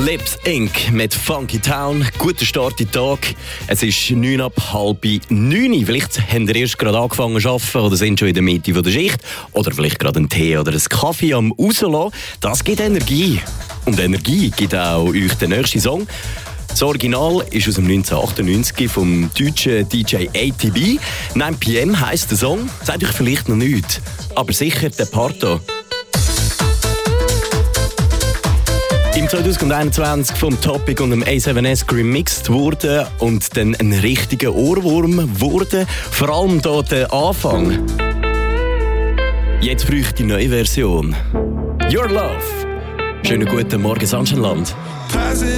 Lips Inc. mit Funky Town. Guter Start in den Tag. Es ist 8:30. Vielleicht habt ihr erst gerade angefangen zu arbeiten oder sind schon in der Mitte der Schicht. Oder vielleicht gerade einen Tee oder einen Kaffee am rauslassen. Das gibt Energie. Und Energie gibt auch euch den nächsten Song. Das Original ist aus dem 1998 vom deutschen DJ ATB. 9 PM heisst der Song. Sagt euch vielleicht noch nichts, aber sicher der Part hier. Im 2021 vom Topic und dem A7S remixed wurde und dann ein richtiger Ohrwurm wurde. Vor allem hier der Anfang. Jetzt bräuchte die neue Version. Your Love. Schönen guten Morgen, Sandschenland. Positive